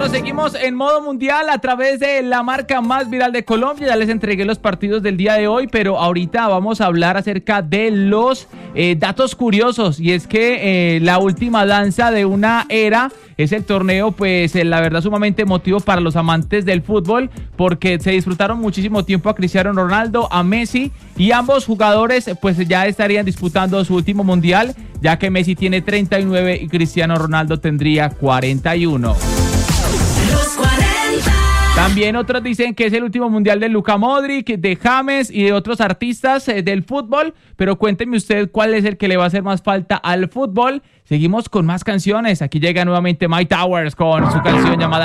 Bueno, seguimos en modo mundial a través de la marca más viral de Colombia. Ya les entregué los partidos del día de hoy, pero ahorita vamos a hablar acerca de los datos curiosos. Y es que la última danza de una era es el torneo, pues la verdad sumamente emotivo para los amantes del fútbol, porque se disfrutaron muchísimo tiempo a Cristiano Ronaldo, a Messi, y ambos jugadores pues ya estarían disputando su último mundial, ya que Messi tiene 39 y Cristiano Ronaldo tendría 41. También otros dicen que es el último mundial de Luka Modric, de James y de otros artistas del fútbol, pero cuénteme usted cuál es el que le va a hacer más falta al fútbol. Seguimos con más canciones. Aquí llega nuevamente Mike Towers con su canción llamada